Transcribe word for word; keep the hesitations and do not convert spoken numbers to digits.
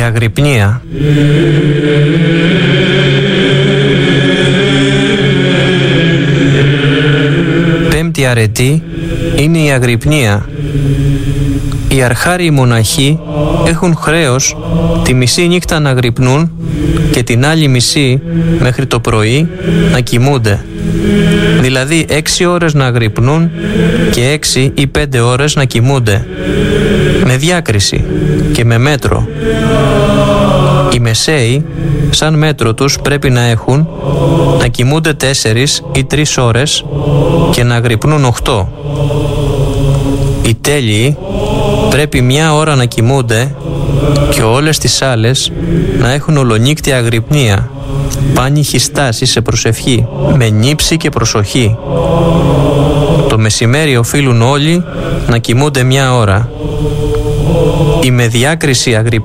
αγρυπνία. Πέμπτη αρετή είναι η αγρυπνία. Οι αρχάριοι μοναχοί έχουν χρέος τη μισή νύχτα να αγρυπνούν και την άλλη μισή μέχρι το πρωί να κοιμούνται. Δηλαδή έξι ώρες να αγρυπνούν και έξι ή πέντε ώρες να κοιμούνται. Με διάκριση και με μέτρο. Οι μεσαίοι, σαν μέτρο τους, πρέπει να έχουν να κοιμούνται τέσσερις ή τρεις ώρες και να αγρυπνούν οχτώ. Οι τέλειοι πρέπει μια ώρα να κοιμούνται και όλες τις άλλες να έχουν ολονύκτη αγρυπνία, πάνυχη στάση σε προσευχή, με νύψη και προσοχή. Το μεσημέρι οφείλουν όλοι να κοιμούνται μια ώρα. Η με διάκριση αγρυπνία